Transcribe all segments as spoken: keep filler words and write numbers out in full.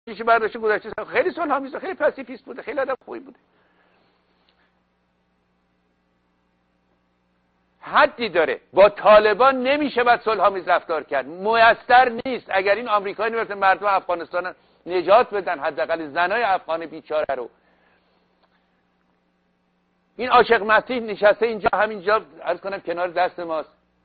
میشه برداشت گذشته، خیلی صلح‌آمیز، خیلی پاسیفیست بوده، خیلی آدم خوبی بوده. حدی داره. با طالبان نمیشه بعد صلح‌آمیز رفتار کرد، میسر نیست. اگر این آمریکایی نمیرسه مردم افغانستان نجات بدن، حداقل زنای افغان بیچاره رو. این عاشق مسیح نشسته اینجا، همینجا عرض کنم کنار دست ماست،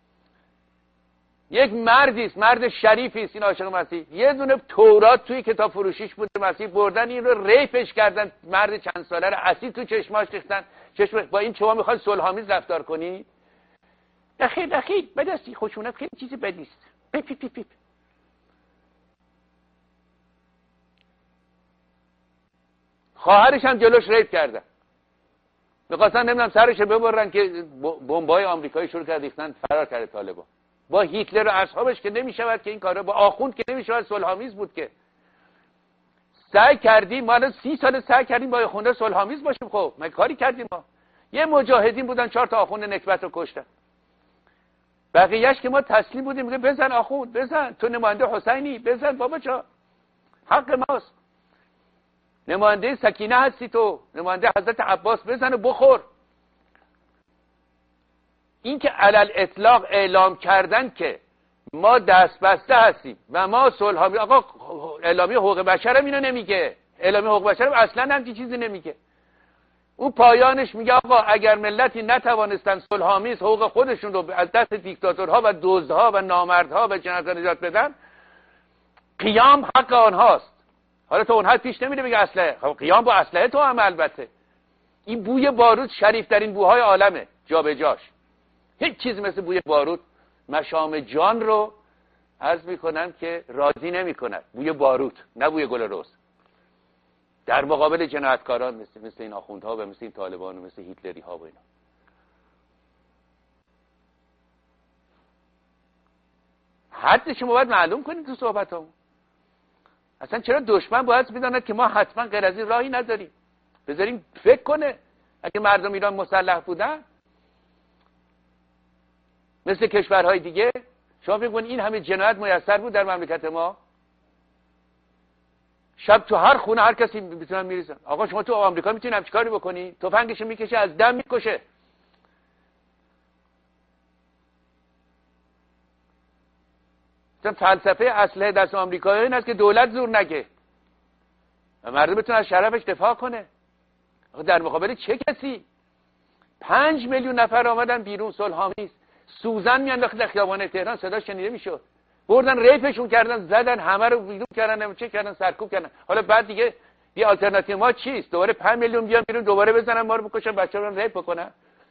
یک مردی است، مرد شریفی است این عاشق مسیح. یه دونه تورات توی کتاب فروشیش بوده مسیح، بردن این رو ریپش کردن، مرد چند ساله رو اسید تو چشماش ریختن. چشم با این شما میخواد صلح‌آمیز رفتار کنی؟ دخیل دخیل بدستی خشونت خیلی چیزی بدی است. پیپ پیپ پیپ پیپ. خواهرش هم جلوش ریپ کردن، می‌خواستن نمیدونم سرش ببرن که بمبای آمریکایی شروع کرد ریختن، فرار کرد طالبان. با هیتلر و اصحابش که نمیشود که این کارا، با آخوند که نمیشود صلح‌آمیز بود که. سعی کردیم ما الان سی سال سعی کردیم با آخونده صلح‌آمیز باشیم. خب ما کاری کردیم؟ ما یه مجاهدین بودن چهار تا آخوند نکبت رو کشتن، بقیه‌اش که ما تسلیم بودیم میگه بزن آخوند بزن، تو نماینده حسینی بزن بابا جا، حق ماست. نماینده سکینه هستی تو، نماینده حضرت عباس، بزن و بخور. این که علل اطلاق اعلام کردن که ما دست بسته هستیم و ما صلح‌آمیز، آقا اعلامیه حقوق بشر هم اینو نمیگه، اعلامیه حقوق بشر هم اصلا همچین چیزی نمیگه. اون پایانش میگه آقا اگر ملتی نتوانستن صلح‌آمیز حقوق خودشون رو از دست دیکتاتورها و دزدها و نامردها و جنایتکاران نجات بدن، قیام حق آنهاست. حالا تو اون حد پیش نمیره بگه اسلحه، خب قیام با اسلحه تو هم البته. این بوی بارود شریف ترین بوهای عالمه جا به جاش. هیچ چیز مثل بوی بارود مشام جان رو عرض میکنم که راضی نمیکند. بوی بارود، نه بوی گل رز. در مقابل جنایتکاران مثل مثل این آخوندها و مثل این طالبان و مثل هیتلری ها و اینا. حد شما باید معلوم کنید تو صحبتامون. اصلا چرا دشمن باید بداند که ما حتما غیر از این راهی نداریم؟ بذاریم فکر کنه. اگه مردم ایران مسلح بودن مثل کشورهای دیگه، شما فکر کنید این همه جنایت میسر بود در مملکت ما؟ شب تو هر خونه هر کسی میتونن میریزن. آقا شما تو آمریکا میتونی همچین کاری بکنی؟ تفنگشو میکشه، از دم میکشه. مثلا فلسفه اسلحه دست آمریکایی این است که دولت زور نگه و مردم بتونه از شرفش دفاع کنه. آقا در مقابل چه کسی؟ پنج میلیون نفر آمدن بیرون صلح‌آمیز، سوزن میانداخت در خیابان تهران، صدا شنیده میشد. بردن ریپشون کردن، زدن، همه رو بیرون کردن، چه کردن، سرکوب کردن. حالا بعد دیگه یه آلترناتیو ما چیست؟ دوباره پنج میلیون بیان بیرون دوباره بزنن ما رو بکشن، بچه‌ها رو ریپ بکنن.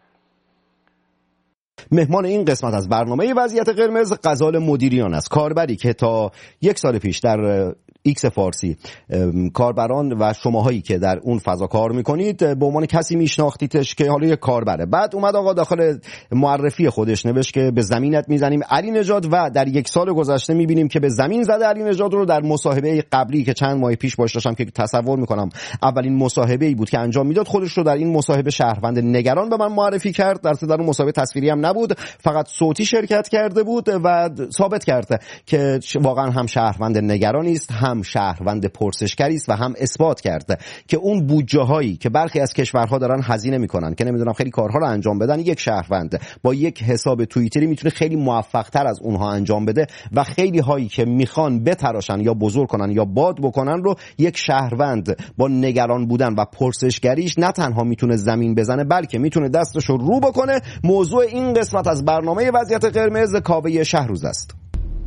مهمان این قسمت از برنامه وضعیت قرمز غزال مدیریان است، کاربری که تا یک سال پیش در ایکس فارسی کاربران و شماهایی که در اون فضا کار میکنید به عنوان کسی میشناختیدش که حالا یک کاربره. بعد اومد آقا داخل معرفی خودش نوشت که به زمینت میزنیم علی نژاد، و در یک سال گذشته میبینیم که به زمین زده علی نژاد رو. در مصاحبه قبلی که چند ماه پیش باش داشتم که تصور میکنم اولین مصاحبه ای بود که انجام میداد، خودش رو در این مصاحبه شهروند نگران به من معرفی کرد. در در اون مصاحبه تصویری هم نبود، فقط صوتی شرکت کرده بود و ثابت کرده که واقعا هم شهروند نگرانی است، هم شهروند پرسشگری است و هم اثبات کرده که اون بودجه هایی که برخی از کشورها دارن هزینه میکنن که نمیدونم خیلی کارها رو انجام بدن، یک شهروند با یک حساب توییتری میتونه خیلی موفق تر از اونها انجام بده و خیلی هایی که میخوان بتراشن یا بزرگ کنن یا باد بکنن رو یک شهروند با نگران بودن و پرسشگریش نه تنها میتونه زمین بزنه بلکه میتونه دستش رو رو بکنه. موضوع این قسمت از برنامه وضعیت قرمز کاوه شهروز است.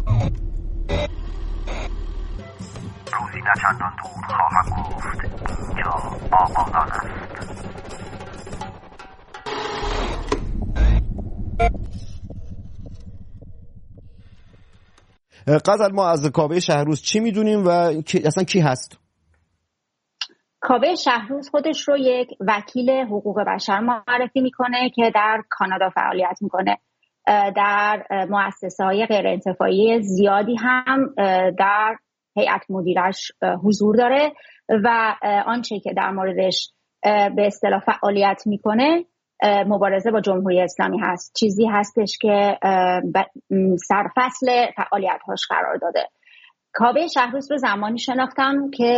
روزی نه چندان دور خواهم گفت اینجا آبادان است. غزل، ما از کاوه شهروز چی میدونیم و اصلا کی هست؟ کاوه شهروز خودش رو یک وکیل حقوق بشر معرفی میکنه که در کانادا فعالیت میکنه. در مؤسسه‌های غیر انتفاعی زیادی هم در هیئت مدیرش حضور داره و آنچه که در موردش به اصطلاح فعالیت میکنه مبارزه با جمهوری اسلامی هست، چیزی هستش که سرفصل فعالیت‌هاش قرار داده. کاوه شهروز رو زمانی شناختم که